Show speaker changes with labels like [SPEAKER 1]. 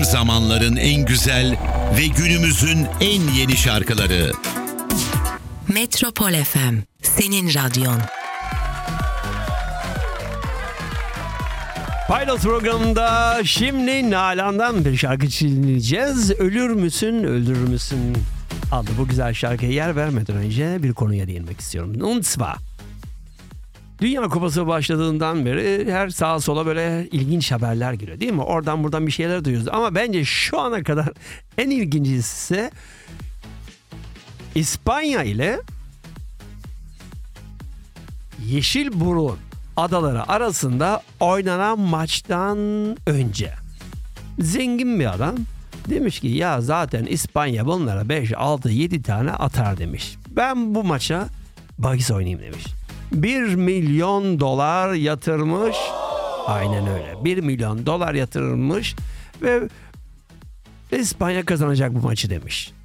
[SPEAKER 1] zamanların en güzel ve günümüzün en yeni şarkıları.
[SPEAKER 2] Metropol FM, senin radyon.
[SPEAKER 3] Pilot programında şimdi Nalan'dan bir şarkı dinleyeceğiz. Ölür müsün, öldürür müsün adlı bu güzel şarkıya yer vermeden önce bir konuya değinmek istiyorum. Und zwar, Dünya Kupası başladığından beri her sağa sola böyle ilginç haberler giriyor değil mi? Oradan buradan bir şeyler duyuyoruz. Ama bence şu ana kadar en ilginci ise İspanya ile Yeşilburun adaları arasında oynanan maçtan önce zengin bir adam demiş ki ya zaten İspanya bunlara 5, 6, 7 tane atar demiş. Ben bu maça bahis oynayayım demiş. 1 milyon dolar yatırmış. Aynen öyle. 1 milyon dolar yatırılmış ve İspanya kazanacak bu maçı demiş.